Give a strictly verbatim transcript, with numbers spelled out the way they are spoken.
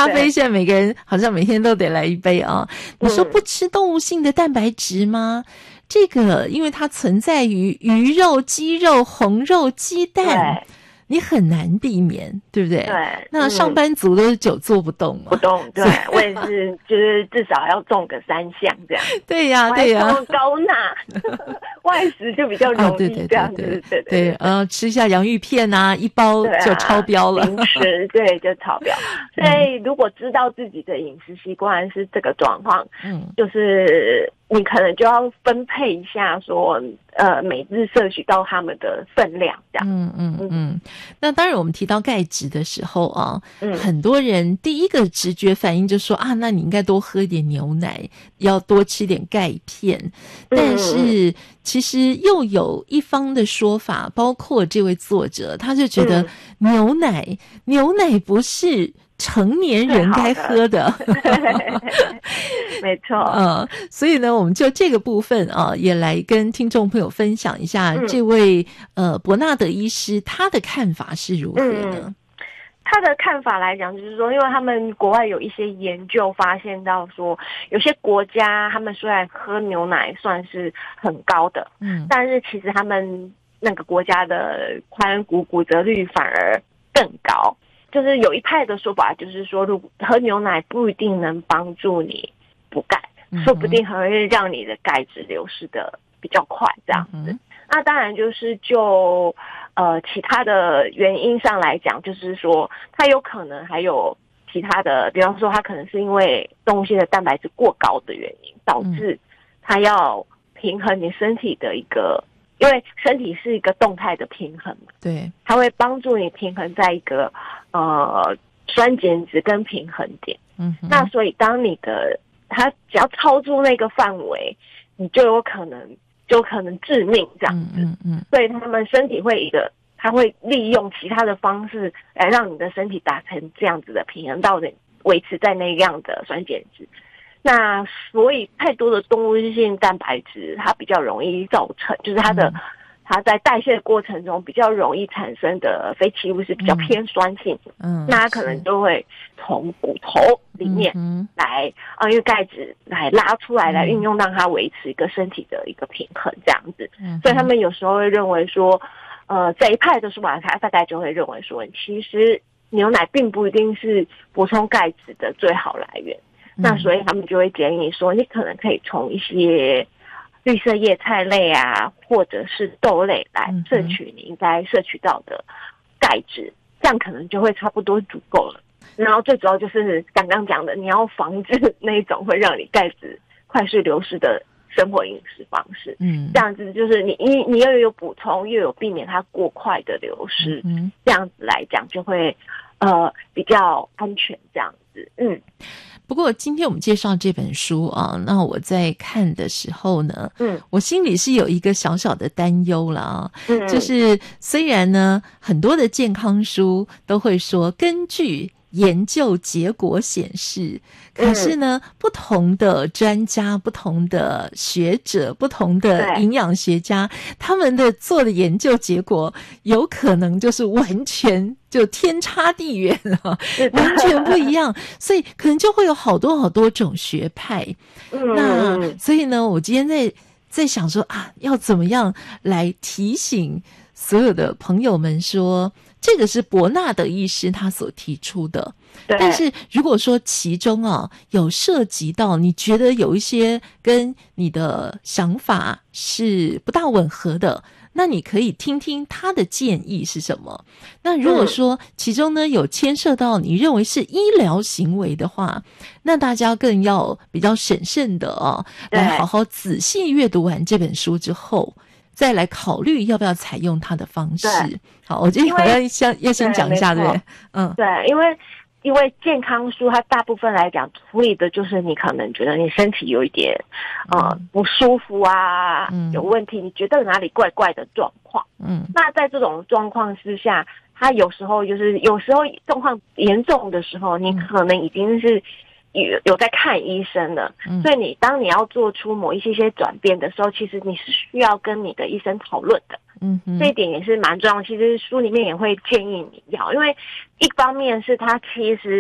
咖啡现在每个人好像每天都得来一杯啊。你说不吃动物性的蛋白质吗？嗯，这个因为它存在于鱼肉、鸡肉、红肉、鸡蛋，你很难避免，对不对？ 对， 那上班族都是久坐不动嘛， 不动。对，我也是，就是至少要中个三项这样。 对呀、啊，对呀、 啊，高钠，外食就比较容易这样子。 对对对对，呃，吃一下洋芋片啊，一包就超标了。 零食对就超标。所以如果知道自己的饮食习惯是这个状况，嗯，就是你可能就要分配一下说，呃，每日摄取到他们的分量这样。 嗯嗯嗯。那当然，我们提到钙质的时候啊，嗯，很多人第一个直觉反应就说啊，那你应该多喝一点牛奶，要多吃点钙片。但是其实又有一方的说法，包括这位作者，他就觉得牛奶，嗯、牛奶不是成年人该喝的， 没错。 呃，所以呢，我们就这个部分啊，也来跟听众朋友分享一下， 嗯、 这位呃伯纳德医师他的看法是如何呢？ 嗯、他的看法来讲，就是说，因为他们国外有一些研究发现到说，有些国家他们虽然喝牛奶算是很高的，嗯，但是其实他们那个国家的髋骨骨折率反而更高。就是有一派的说法，就是说，如果喝牛奶不一定能帮助你补钙，嗯、说不定还会让你的钙质流失的比较快，这样子。嗯、那当然就是就呃其他的原因上来讲，就是说它有可能还有其他的，比方说它可能是因为动物性的蛋白质过高的原因，导致它要平衡你身体的一个。因为身体是一个动态的平衡嘛， 对， 它会帮助你平衡在一个呃酸碱值跟平衡点。嗯，那所以当你的它只要超出那个范围，你就有可能就可能致命这样子。嗯嗯，所以他们身体会一个，它会利用其他的方式来让你的身体达成这样子的平衡，到底维持在那样的酸碱值。那所以太多的动物性蛋白质，它比较容易造成，就是它的、嗯、它在代谢的过程中比较容易产生的废弃物是比较偏酸性，嗯，那它可能就会从骨头里面来，啊、嗯，因为钙质来拉出来，来运用让它维持一个身体的一个平衡这样子，嗯，所以他们有时候会认为说，呃，这一派的说法，他大概就会认为说，其实牛奶并不一定是补充钙质的最好来源。那所以他们就会建议说，你可能可以从一些绿色叶菜类啊，或者是豆类来摄取你应该摄取到的钙质，这样可能就会差不多足够了。然后最主要就是刚刚讲的，你要防止那一种会让你钙质快速流失的生活饮食方式。嗯，这样子就是你你你又有补充，又有避免它过快的流失，嗯，这样子来讲就会呃比较安全这样子。嗯。 不过今天我们介绍这本书啊，那我在看的时候呢，嗯，我心里是有一个小小的担忧了啊，嗯，就是虽然呢很多的健康书都会说根据研究结果显示，可是呢，嗯、不同的专家、不同的学者、不同的营养学家，他们的做的研究结果有可能就是完全就天差地远了，完全不一样，所以可能就会有好多好多种学派。嗯、那所以呢，我今天在在想说啊，要怎么样来提醒所有的朋友们说，这个是伯纳德医师他所提出的，但是如果说其中啊有涉及到你觉得有一些跟你的想法是不大吻合的，那你可以听听他的建议是什么。那如果说其中呢有牵涉到你认为是医疗行为的话，那大家更要比较审慎的啊，来好好仔细阅读完这本书之后，再来考虑要不要采用他的方式。好，我觉得好像先要先讲一下，对不对？嗯， 对，因为因为健康书它大部分来讲处理的就是你可能觉得你身体有一点呃不舒服啊，嗯、有问题，你觉得哪里怪怪的状况。嗯，那在这种状况之下，它有时候就是有时候状况严重的时候，你可能已经是有有在看医生了，嗯、所以你当你要做出某一些些转变的时候，其实你是需要跟你的医生讨论的。嗯，这一点也是蛮重要的。其实书里面也会建议你要，因为一方面是他其实